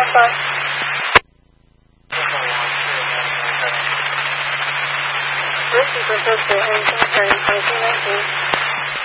standby. This is the Hotel in Cemetery 1919.